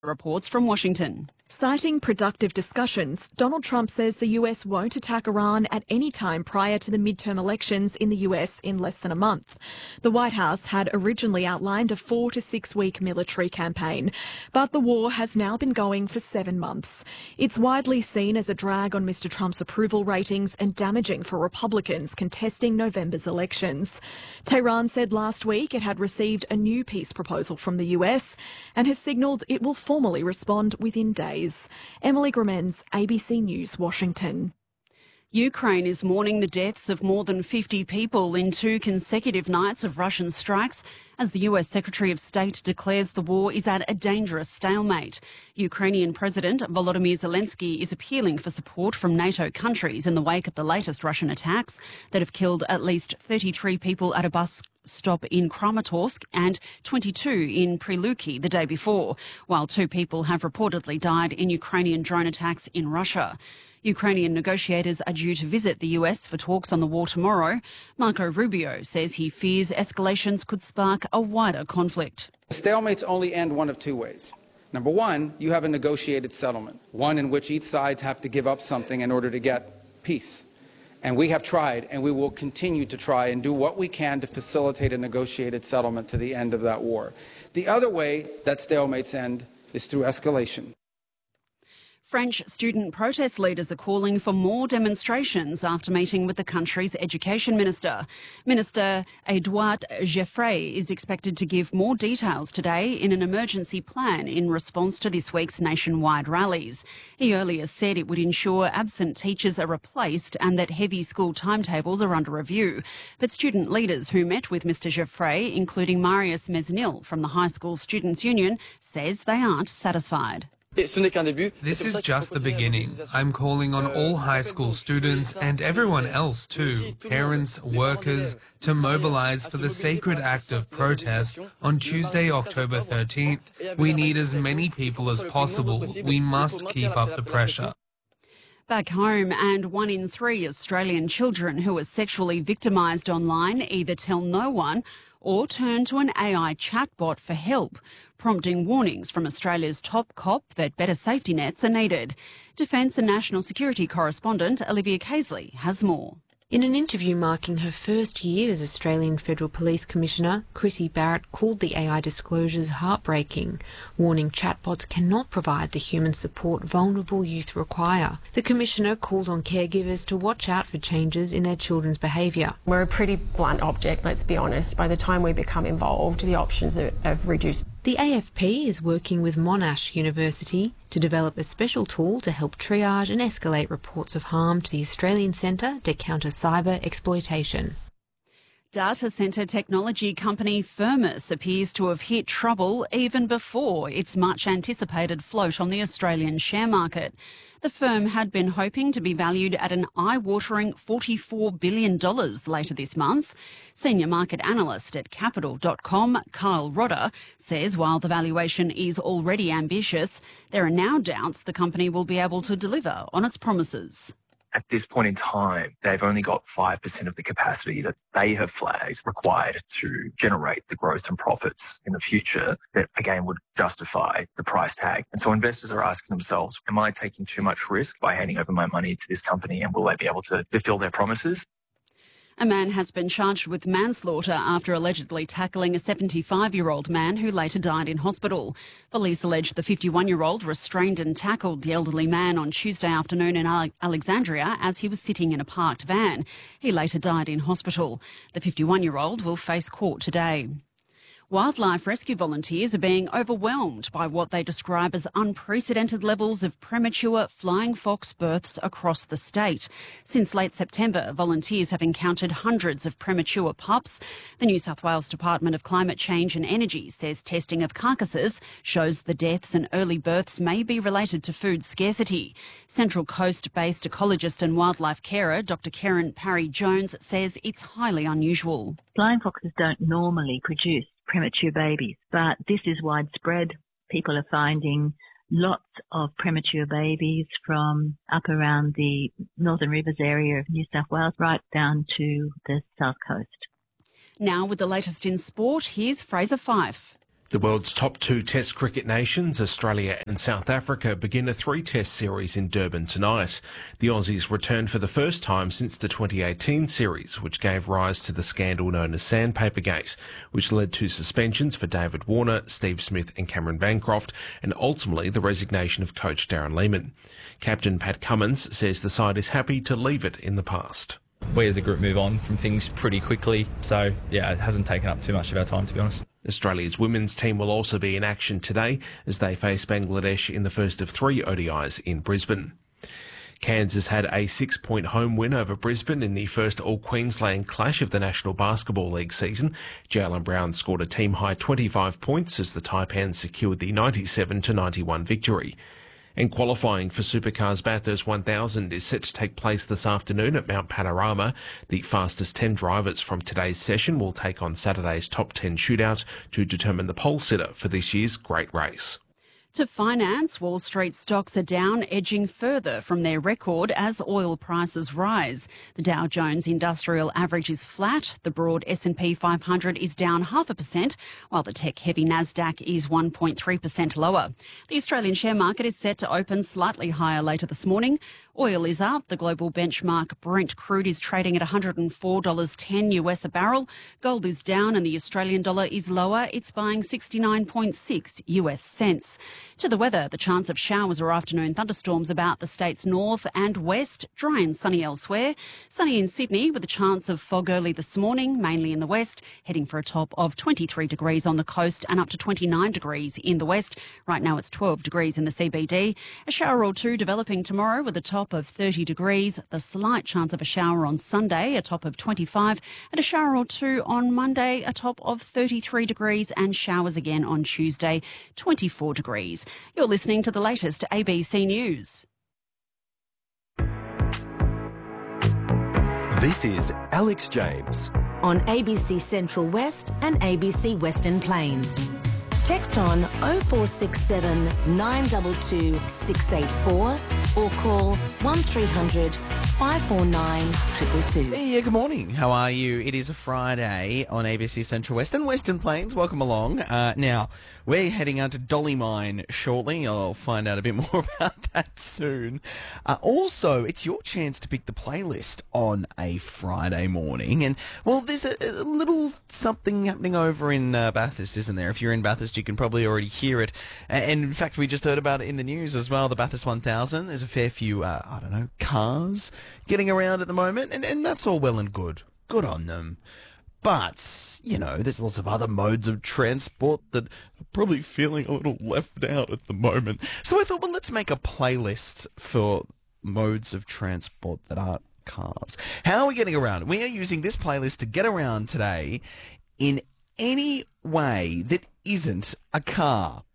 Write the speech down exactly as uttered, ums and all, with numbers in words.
Reports from Washington. Citing productive discussions, Donald Trump says the U S won't attack Iran at any time prior to the midterm elections in the U S in less than a month. The White House had originally outlined a four to six week military campaign, but the war has now been going for seven months. It's widely seen as a drag on Mister Trump's approval ratings and damaging for Republicans contesting November's elections. Tehran said last week it had received a new peace proposal from the U S and has signalled it will formally respond within days. Emily Gremens, A B C News, Washington. Ukraine is mourning the deaths of more than fifty people in two consecutive nights of Russian strikes as the U S Secretary of State declares the war is at a dangerous stalemate. Ukrainian President Volodymyr Zelensky is appealing for support from NATO countries in the wake of the latest Russian attacks that have killed at least thirty-three people at a bus stop in Kramatorsk and twenty-two in Priluki the day before, while two people have reportedly died in Ukrainian drone attacks in Russia. Ukrainian negotiators are due to visit the U S for talks on the war tomorrow. Marco Rubio says he fears escalations could spark a wider conflict. Stalemates only end one of two ways. Number one, you have a negotiated settlement, one in which each side have to give up something in order to get peace. And we have tried, and we will continue to try and do what we can to facilitate a negotiated settlement to the end of that war. The other way that stalemates end is through escalation. French student protest leaders are calling for more demonstrations after meeting with the country's education minister. Minister Edouard Geoffroy is expected to give more details today in an emergency plan in response to this week's nationwide rallies. He earlier said it would ensure absent teachers are replaced and that heavy school timetables are under review. But student leaders who met with Mister Geoffroy, including Marius Mesnil from the High School Students' Union, says they aren't satisfied. This is just the beginning. I'm calling on all high school students and everyone else too, parents, workers, to mobilise for the sacred act of protest on Tuesday, October thirteenth. We need as many people as possible. We must keep up the pressure. Back home, and one in three Australian children who are sexually victimised online either tell no one or turn to an A I chatbot for help, prompting warnings from Australia's top cop that better safety nets are needed. Defence and National Security correspondent Olivia Casely has more. In an interview marking her first year as Australian Federal Police Commissioner, Chrissy Barrett called the A I disclosures heartbreaking, warning chatbots cannot provide the human support vulnerable youth require. The Commissioner called on caregivers to watch out for changes in their children's behaviour. We're a pretty blunt object, let's be honest. By the time we become involved, the options are, have reduced. The A F P is working with Monash University to develop a special tool to help triage and escalate reports of harm to the Australian Centre to Counter Cyber Exploitation. Data centre technology company Firmus appears to have hit trouble even before its much-anticipated float on the Australian share market. The firm had been hoping to be valued at an eye-watering forty-four billion dollars later this month. Senior market analyst at capital dot com, Kyle Rodder, says while the valuation is already ambitious, there are now doubts the company will be able to deliver on its promises. At this point in time, they've only got five percent of the capacity that they have flagged required to generate the growth and profits in the future that, again, would justify the price tag. And so investors are asking themselves, am I taking too much risk by handing over my money to this company, and will they be able to fulfill their promises? A man has been charged with manslaughter after allegedly tackling a seventy-five-year-old man who later died in hospital. Police allege the fifty-one-year-old restrained and tackled the elderly man on Tuesday afternoon in Alexandria as he was sitting in a parked van. He later died in hospital. The fifty-one-year-old will face court today. Wildlife rescue volunteers are being overwhelmed by what they describe as unprecedented levels of premature flying fox births across the state. Since late September, volunteers have encountered hundreds of premature pups. The New South Wales Department of Climate Change and Energy says testing of carcasses shows the deaths and early births may be related to food scarcity. Central Coast-based ecologist and wildlife carer Doctor Karen Parry-Jones says it's highly unusual. Flying foxes don't normally produce premature babies, but this is widespread. People are finding lots of premature babies from up around the Northern Rivers area of New South Wales right down to the South Coast. Now with the latest in sport, here's Fraser Fife. The world's top two Test cricket nations, Australia and South Africa, begin a three-test series in Durban tonight. The Aussies return for the first time since the twenty eighteen series, which gave rise to the scandal known as Sandpapergate, which led to suspensions for David Warner, Steve Smith and Cameron Bancroft, and ultimately the resignation of coach Darren Lehmann. Captain Pat Cummins says the side is happy to leave it in the past. We as a group move on from things pretty quickly, so yeah, it hasn't taken up too much of our time, to be honest. Australia's women's team will also be in action today as they face Bangladesh in the first of three O D Is in Brisbane. Kansas had a six-point home win over Brisbane in the first All-Queensland clash of the National Basketball League season. Jaylen Brown scored a team-high twenty-five points as the Taipans secured the ninety-seven to ninety-one victory. And qualifying for Supercars Bathurst one thousand is set to take place this afternoon at Mount Panorama. The fastest ten drivers from today's session will take on Saturday's top ten shootout to determine the pole sitter for this year's great race. To finance, Wall Street stocks are down, edging further from their record as oil prices rise. The Dow Jones Industrial Average is flat. The broad S and P five hundred is down half a percent, while the tech-heavy Nasdaq is one point three percent lower. The Australian share market is set to open slightly higher later this morning. Oil is up. The global benchmark Brent crude is trading at one hundred four dollars ten U S a barrel. Gold is down and the Australian dollar is lower. It's buying sixty-nine point six U S cents. To the weather, the chance of showers or afternoon thunderstorms about the state's north and west, dry and sunny elsewhere. Sunny in Sydney with a chance of fog early this morning, mainly in the west, heading for a top of twenty-three degrees on the coast and up to twenty-nine degrees in the west. Right now it's twelve degrees in the C B D. A shower or two developing tomorrow with a top of thirty degrees. The slight chance of a shower on Sunday, a top of twenty-five, and a shower or two on Monday, a top of thirty-three degrees, and showers again on Tuesday, twenty-four degrees. You're listening to the latest A B C News. This is Alex James on A B C Central West and A B C Western Plains. Text on oh four six seven, nine two two, six eight four or call one three hundred, five four nine, two two two. Yeah, good morning. How are you? It is a Friday on A B C Central West and Western Plains. Welcome along. Uh, now, we're heading out to Dolly Mine shortly. I'll find out a bit more about that soon. Uh, also, it's your chance to pick the playlist on a Friday morning. And, well, there's a, a little something happening over in uh, Bathurst, isn't there? If you're in Bathurst, you can probably already hear it. And, in fact, we just heard about it in the news as well, the Bathurst one thousand. There's a fair few, uh, I don't know, cars getting around at the moment, and, and that's all well and good. Good on them. But, you know, there's lots of other modes of transport that are probably feeling a little left out at the moment. So I thought, well, let's make a playlist for modes of transport that aren't cars. How are we getting around? We are using this playlist to get around today in any way that isn't a car.